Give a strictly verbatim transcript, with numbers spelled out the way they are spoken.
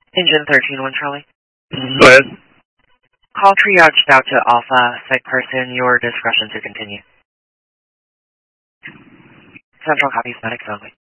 Engine thirteen one Charlie. Go ahead. Call triaged out to Alpha, sick person, your discretion to continue. Central copies, medics only.